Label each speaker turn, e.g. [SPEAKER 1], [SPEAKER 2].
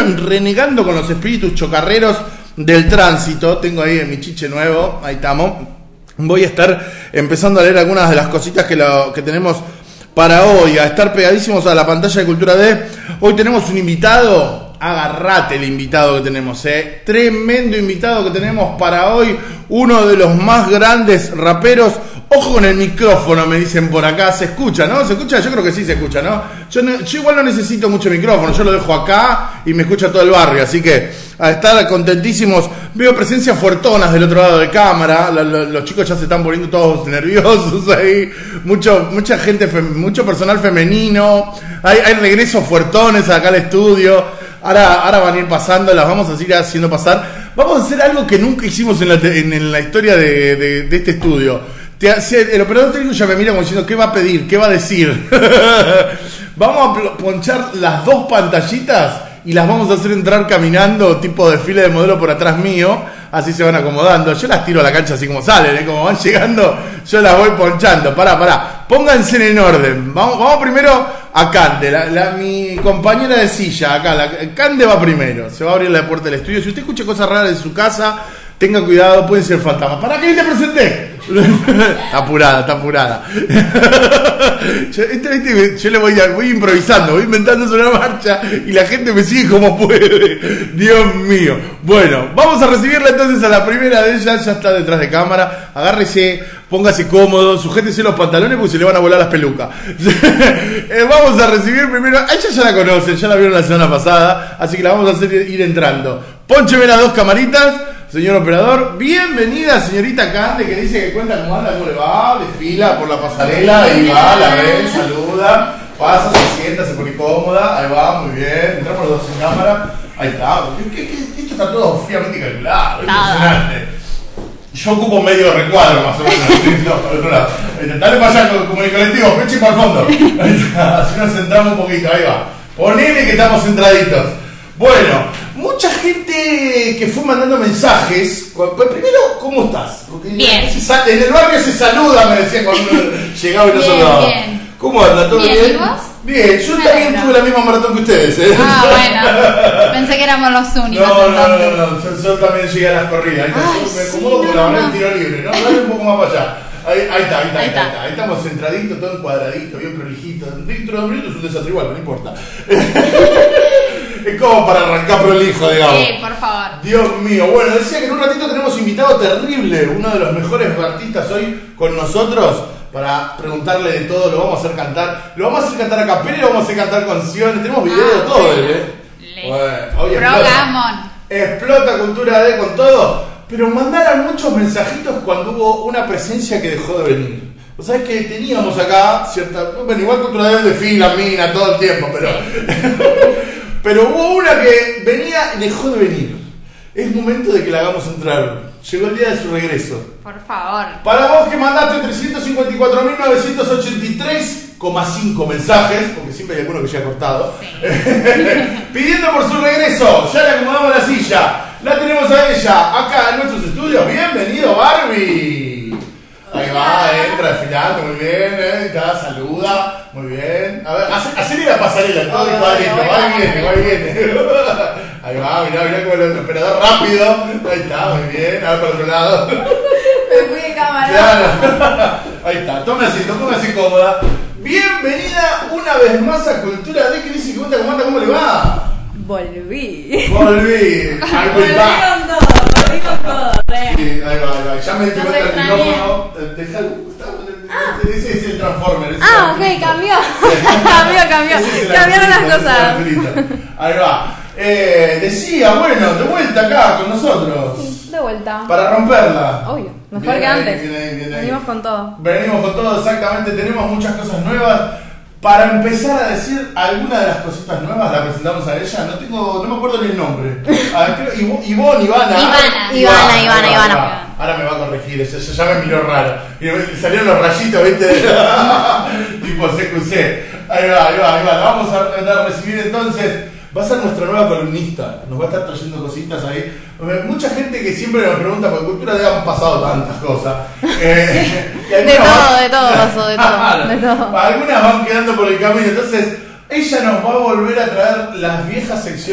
[SPEAKER 1] renegando con los espíritus chocarreros del tránsito. Tengo ahí en mi chiche nuevo, ahí estamos. Voy a estar empezando a leer algunas de las cositas que tenemos para hoy, a estar pegadísimos a la pantalla de Cultura D. Hoy tenemos un invitado, agarrate el invitado que tenemos, tremendo invitado que tenemos para hoy, uno de los más grandes raperos. Ojo con el micrófono, me dicen por acá. ¿Se escucha, no? ¿Se escucha? Yo creo que sí se escucha, ¿no? Yo igual no necesito mucho micrófono. Yo lo dejo acá y me escucha todo el barrio. Así que a estar contentísimos. Veo presencias fuertonas del otro lado de cámara. Los chicos ya se están poniendo todos nerviosos ahí. Mucha gente, mucho personal femenino. Hay regresos fuertones acá al estudio. Ahora van a ir pasando, las vamos a seguir haciendo pasar. Vamos a hacer algo que nunca hicimos en la historia de este estudio. El operador técnico ya me mira como diciendo ¿qué va a pedir? ¿Qué va a decir? Vamos a ponchar las dos pantallitas y las vamos a hacer entrar caminando tipo desfile de modelo por atrás mío. Así se van acomodando. Yo las tiro a la cancha así como salen, como van llegando, yo las voy ponchando. Pará. Pónganse en orden. Vamos primero a Cande, mi compañera de silla acá. Cande va primero. Se va a abrir la puerta del estudio. Si usted escucha cosas raras de su casa, tenga cuidado, pueden ser fantasmas. ¿Para qué te presenté? Está apurada. Yo le voy improvisando, voy inventando sobre la marcha y la gente me sigue como puede. Dios mío. Bueno, vamos a recibirla entonces a la primera de ellas. Ya está detrás de cámara. Agárrese, póngase cómodo, sujétese los pantalones porque se le van a volar las pelucas. Vamos a recibir primero. A ella ya la conocen, ya la vieron la semana pasada, así que la vamos a hacer ir entrando. Póncheme las dos camaritas. Señor operador, bienvenida señorita Cande, que dice que cuenta cómo anda, cómo le va, desfila por la pasarela, y va, la ve, saluda, pasa, se sienta, se pone cómoda, ahí va, muy bien, entramos los dos en cámara, ahí está, esto está todo fríamente calculado, impresionante. Yo ocupo medio recuadro más o menos, no, por otro lado. Dale para allá como el colectivo, peche para el fondo, ahí está, así nos centramos un poquito, ahí va, ponele que estamos centraditos. Bueno, mucha gente que fue mandando mensajes. Primero, ¿cómo estás? Porque
[SPEAKER 2] bien.
[SPEAKER 1] En el barrio se saluda, me decían cuando uno llegaba y no saludaba.
[SPEAKER 2] Bien.
[SPEAKER 1] ¿Cómo anda? ¿Todo bien?
[SPEAKER 2] ¿Y vos?
[SPEAKER 1] Bien, yo también tuve la misma maratón que ustedes.
[SPEAKER 2] Bueno, pensé que éramos los únicos.
[SPEAKER 1] No, yo también llegué a las corridas. Me acomodo con la manera del tiro libre, ¿no? Dale un poco más para allá. Ahí está. Ahí estamos centraditos, todo en cuadradito, bien prolijito. Dentro de un minuto es un desastre igual, no importa. Es como para arrancar prolijo, digamos.
[SPEAKER 2] Sí, por favor.
[SPEAKER 1] Candido mío. Bueno, decía que en un ratito tenemos invitado terrible, uno de los mejores artistas hoy con nosotros, para preguntarle de todo. Lo vamos a hacer cantar. Lo vamos a hacer cantar a capela y lo vamos a hacer cantar canciones. Tenemos video de todo, Hoy explota Cultura D con todo. Pero mandaron muchos mensajitos cuando hubo una presencia que dejó de venir. Vos sabés que teníamos acá cierta... Bueno, igual Cultura D desfila, mina, todo el tiempo, pero... Pero hubo una que venía y dejó de venir. Es momento de que la hagamos entrar. Llegó el día de su regreso.
[SPEAKER 2] Por favor.
[SPEAKER 1] Para vos que mandaste 354.983,5 mensajes, porque siempre hay alguno que ya ha cortado, sí. Pidiendo por su regreso. Ya le acomodamos la silla. La tenemos a ella acá en nuestros estudios. Bienvenido, Barbie. Ahí va, entra desfilando, muy bien, ya saluda, muy bien. A ver, hacele la pasarela, todo el cuadrito, va y viene. Ahí va, mirá como el operador rápido. Ahí está, muy bien, a ver para el otro lado.
[SPEAKER 2] Me fui de cámara.
[SPEAKER 1] Claro. Ahí está, póngase cómoda. Bienvenida una vez más a Cultura D, que dice que cuenta cómo le va.
[SPEAKER 3] Volví.
[SPEAKER 1] Volví con todo. Sí, ahí va. Ya me di cuenta el micrófono. Ese es el Transformer.
[SPEAKER 3] Ok, cambió. Cambiaron las cosas.
[SPEAKER 1] Ahí va. Decía, bueno, de vuelta acá con nosotros.
[SPEAKER 3] Sí, de vuelta.
[SPEAKER 1] Para romperla.
[SPEAKER 3] Obvio, mejor que antes.
[SPEAKER 1] Bien.
[SPEAKER 3] Venimos con todo.
[SPEAKER 1] Venimos con todo, exactamente. Tenemos muchas cosas nuevas. Para empezar a decir alguna de las cositas nuevas, la presentamos a ella. No me acuerdo ni el nombre. Ivana. Ahora me va a corregir, ella ya me miró raro. Y salieron los rayitos, ¿viste? Tipo CQC. Ahí va. La vamos a recibir entonces. Va a ser nuestra nueva columnista. Nos va a estar trayendo cositas ahí. Mucha gente que siempre nos pregunta, por Cultura D han pasado tantas cosas.
[SPEAKER 3] De todo.
[SPEAKER 1] Algunas van quedando por el camino. Entonces, ella nos va a volver a traer las viejas secciones.